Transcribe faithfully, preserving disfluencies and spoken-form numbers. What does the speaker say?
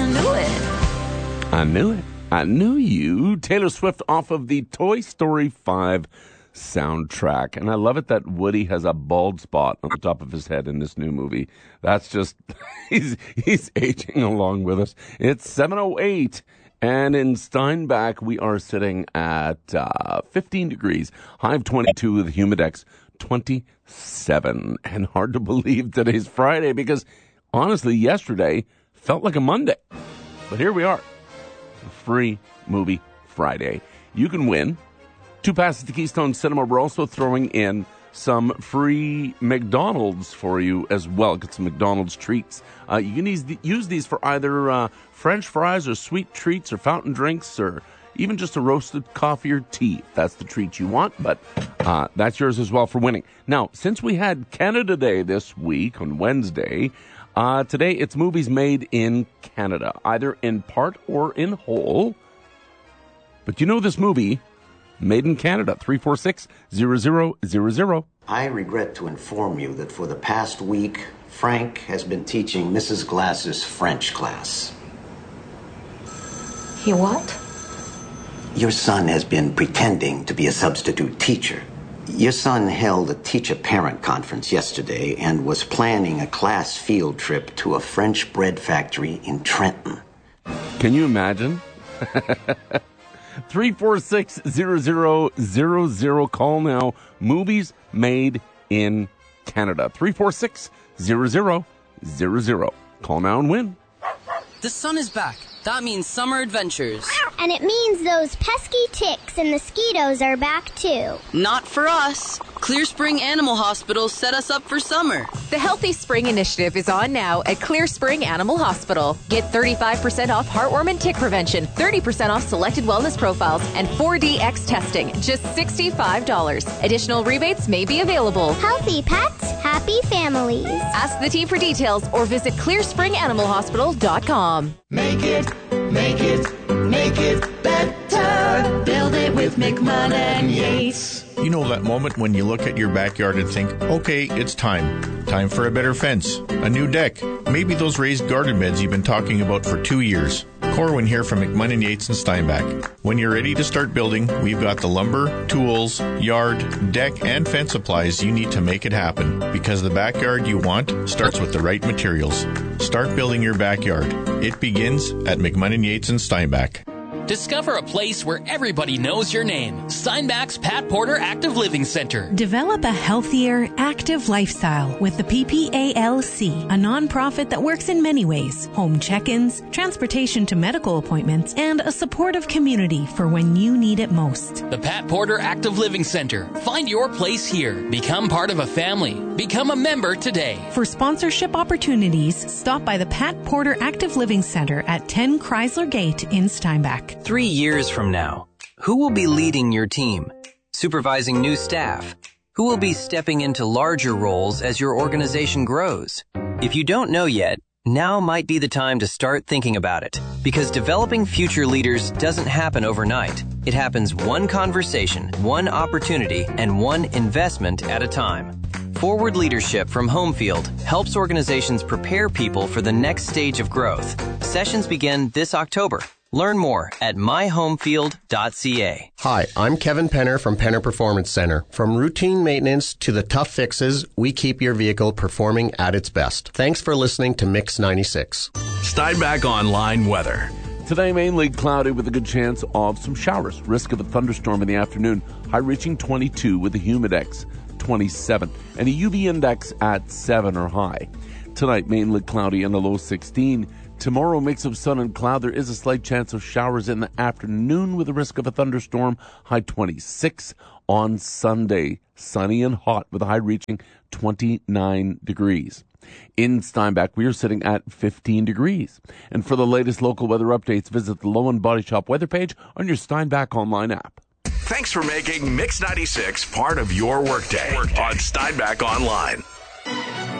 knew it. I knew it. I knew you. Taylor Swift off of the Toy Story five soundtrack. And I love it that Woody has a bald spot on the top of his head in this new movie. That's just, he's, he's aging along with us. It's seven oh eight. And in Steinbach, we are sitting at uh, fifteen degrees, high of twenty-two with Humidex twenty-seven. And hard to believe today's Friday because, honestly, yesterday felt like a Monday. But here we are. Free Movie Friday. You can win two passes to Keystone Cinema. We're also throwing in some free McDonald's for you as well. Get some McDonald's treats. Uh, you can use, use these for either uh, French fries or sweet treats or fountain drinks or even just a roasted coffee or tea. That's the treat you want, but uh, that's yours as well for winning. Now, since we had Canada Day this week on Wednesday, Uh, today, it's movies made in Canada, either in part or in whole. But you know this movie, made in Canada, three four six, zero zero zero zero. I regret to inform you that for the past week, Frank has been teaching Missus Glass's French class. He what? Your son has been pretending to be a substitute teacher. Your son held a teacher-parent conference yesterday and was planning a class field trip to a French bread factory in Trenton. Can you imagine? three four six, zero zero zero zero. Call now. Movies made in Canada. three four six, zero zero zero zero. Call now and win. The sun is back. That means summer adventures. And it means those pesky ticks and mosquitoes are back too. Not for us. Clear Spring Animal Hospital set us up for summer. The Healthy Spring Initiative is on now at Clear Spring Animal Hospital. Get thirty-five percent off heartworm and tick prevention, thirty percent off selected wellness profiles, and four D X testing, just sixty-five dollars. Additional rebates may be available. Healthy pets, happy families. Ask the team for details or visit clear spring animal hospital dot com. Make it, make it, make it better. Build it with McMahon and Yates. You know that moment when you look at your backyard and think, okay, it's time. Time for a better fence, a new deck, maybe those raised garden beds you've been talking about for two years. Corwin here from McMahon and Yates and Steinbach. When you're ready to start building, we've got the lumber, tools, yard, deck, and fence supplies you need to make it happen. Because the backyard you want starts with the right materials. Start building your backyard. It begins at McMahon and Yates and Steinbach. Discover a place where everybody knows your name. Steinbach's Pat Porter Active Living Center. Develop a healthier, active lifestyle with the P P A L C, a nonprofit that works in many ways. Home check-ins, transportation to medical appointments, and a supportive community for when you need it most. The Pat Porter Active Living Center. Find your place here. Become part of a family. Become a member today. For sponsorship opportunities, stop by the Pat Porter Active Living Center at ten Chrysler Gate in Steinbach. Three years from now, who will be leading your team, supervising new staff? Who will be stepping into larger roles as your organization grows? If you don't know yet, now might be the time to start thinking about it, because developing future leaders doesn't happen overnight. It happens one conversation, one opportunity, and one investment at a time. Forward Leadership from Homefield helps organizations prepare people for the next stage of growth. Sessions begin this October. Learn more at my homefield dot c a. Hi, I'm Kevin Penner from Penner Performance Center. From routine maintenance to the tough fixes, we keep your vehicle performing at its best. Thanks for listening to Mix ninety-six. Steinbach Online Weather. Today, mainly cloudy with a good chance of some showers. Risk of a thunderstorm in the afternoon. High reaching twenty-two with a humidex twenty-seven. And a U V index at seven or high. Tonight, mainly cloudy and a low sixteen. Tomorrow, mix of sun and cloud. There is a slight chance of showers in the afternoon with a risk of a thunderstorm. High twenty-six. On Sunday, sunny and hot with a high reaching twenty-nine degrees. In Steinbach, we are sitting at fifteen degrees. And for the latest local weather updates, visit the Low End Body Shop weather page on your Steinbach online app. Thanks for making Mix ninety-six part of your workday, workday. on Steinbach Online.